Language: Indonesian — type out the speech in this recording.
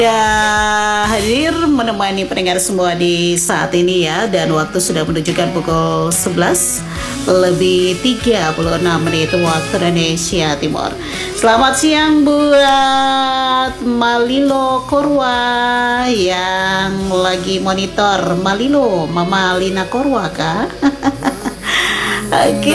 Ya, hadir menemani pendengar semua di saat ini ya. Dan waktu sudah menunjukkan pukul 11 lebih 36 menit waktu Indonesia Timur. Selamat siang buat Malilo Korwa yang lagi monitor. Malilo, Mama Lina Korwa kah? Oke.